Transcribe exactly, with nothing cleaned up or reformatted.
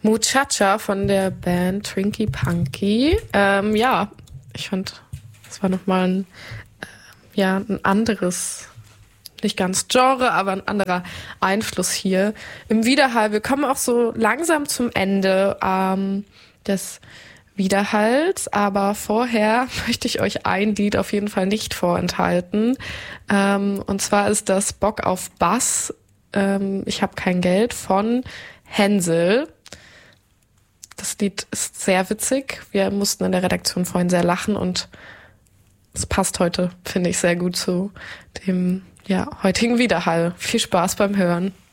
Muchacha von der Band Trinky Punky. Ähm, ja, ich fand, das war nochmal ein, äh, ja, ein anderes, nicht ganz Genre, aber ein anderer Einfluss hier im Widerhall. Wir kommen auch so langsam zum Ende ähm, des Widerhalls, aber vorher möchte ich euch ein Lied auf jeden Fall nicht vorenthalten. Ähm, und zwar ist das Bock auf Bass, ähm, ich habe kein Geld von Hänsel. Das Lied ist sehr witzig. Wir mussten in der Redaktion vorhin sehr lachen und es passt heute, finde ich, sehr gut zu dem ja, heutigen Widerhall. Viel Spaß beim Hören.